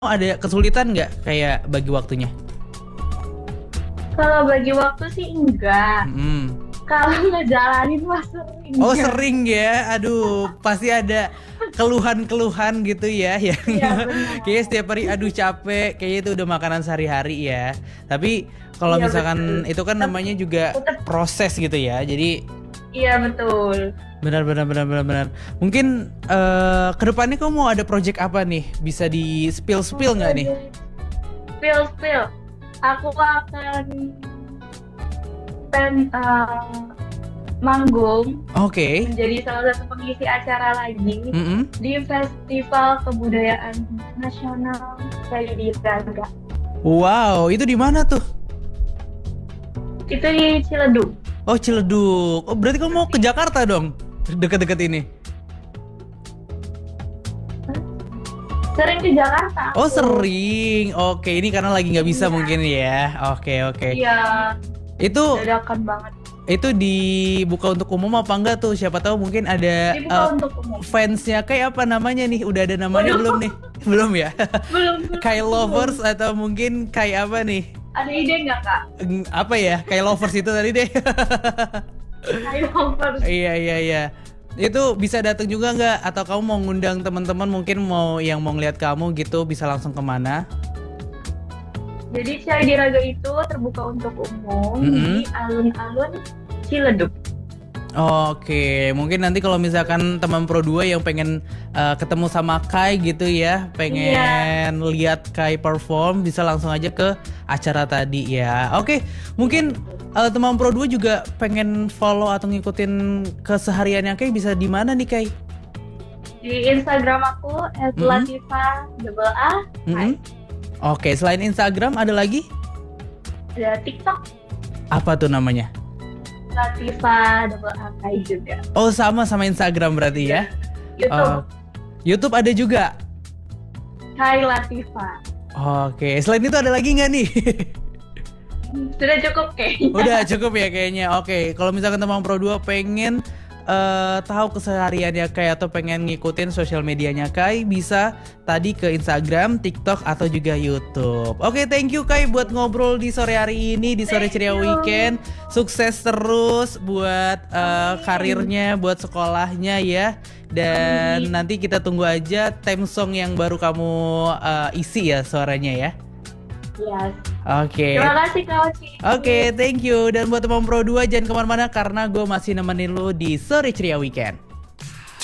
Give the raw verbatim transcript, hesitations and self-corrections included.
ada kesulitan nggak kayak bagi waktunya? Kalau bagi waktu sih enggak. Hmm. Kalau ngejalanin mah sering. Oh sering ya, aduh pasti ada keluhan-keluhan gitu ya yang Iya, benar. kayaknya setiap hari aduh capek, kayaknya itu udah makanan sehari-hari ya. Tapi kalau Iya, misalkan betul. itu kan namanya juga Tetap- proses gitu ya, jadi Iya betul. benar benar benar benar benar. Mungkin eh kedepannya kamu mau ada project apa nih? Bisa di spill spill nggak nih? Spill spill. Aku akan pen uh, manggung Oke. menjadi salah satu pengisi acara lagi Mm-mm. di Festival Kebudayaan Nasional Kayu Raga. Wow, itu di mana tuh? Itu di Ciledug. Oh Ciledug. Oh berarti kamu mau ke Jakarta dong? Deket-deket ini. Sering ke Jakarta. Oh aku. sering. Oke, ini karena lagi nggak bisa Iya. mungkin ya. Oke oke. Iya, Itu dadakan banget. itu dibuka untuk umum apa enggak tuh? Siapa tahu mungkin ada Dibuka eh, untuk umum. fansnya kayak apa namanya nih? Udah ada namanya Waduh. belum nih? Belum ya? Belum. belum, Kai belum. lovers atau mungkin kai apa nih? Ada ide nggak kak? Eng, Apa ya? Kai lovers itu tadi deh. Kayu lovers. Iya iya iya. Itu bisa datang juga nggak? Atau kamu mau ngundang teman-teman mungkin mau yang mau ngeliat kamu gitu bisa langsung kemana? Jadi Cai di Raga itu terbuka untuk umum Mm-mm. di alun-alun Ciledug. Oke, mungkin nanti kalau misalkan teman Pro dua yang pengen uh, ketemu sama Kai gitu ya, pengen lihat Kai perform bisa langsung aja ke acara tadi ya. Oke, mungkin uh, teman Pro dua juga pengen follow atau ngikutin kesehariannya Kai bisa di mana nih Kai? Di Instagram aku at Mm-mm. latifa double a. Mm-mm. Oke, selain Instagram ada lagi? Ada TikTok Apa tuh namanya? Latifa double a Kai juga. Oh sama sama Instagram berarti ya? YouTube Oh, YouTube ada juga? Kai Latifa. Oke, selain itu ada lagi nggak nih? Sudah cukup kayaknya. Udah cukup ya kayaknya. Oke, kalau misalkan teman Pro dua pengen eh, tahu kesehariannya Kai atau pengen ngikutin sosial medianya Kai, bisa tadi ke Instagram, TikTok atau juga YouTube. Oke, thank you Kai buat ngobrol di sore hari ini di Sore Thank Ceria you. Weekend. Sukses terus buat eh, karirnya, buat sekolahnya ya. Dan Amin. nanti kita tunggu aja theme song yang baru kamu eh, isi ya suaranya ya. Yes. Oke. Terima kasih Kak Oci. Oke, thank you. Dan buat teman Pro dua jangan kemana-mana karena gue masih nemenin lu di Sore Ceria Weekend.